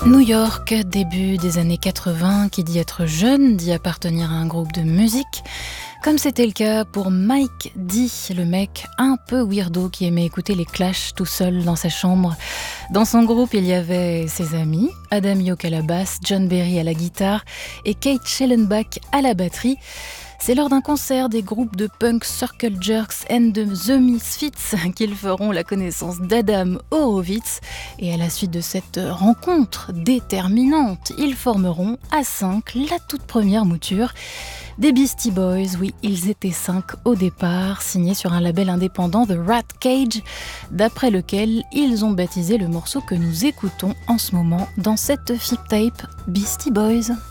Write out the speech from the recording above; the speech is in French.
New York, début des années 80, qui dit être jeune, dit appartenir à un groupe de musique, comme c'était le cas pour Mike D, le mec un peu weirdo qui aimait écouter les Clash tout seul dans sa chambre. Dans son groupe, il y avait ses amis, Adam Yauch à la basse, John Berry à la guitare et Kate Schellenbach à la batterie. C'est lors d'un concert des groupes de punk Circle Jerks and The Misfits qu'ils feront la connaissance d'Adam Horowitz. Et à la suite de cette rencontre déterminante, ils formeront à 5 la toute première mouture des Beastie Boys. Oui, ils étaient 5 au départ, signés sur un label indépendant, The Rat Cage, d'après lequel ils ont baptisé le morceau que nous écoutons en ce moment dans cette flip tape, Beastie Boys.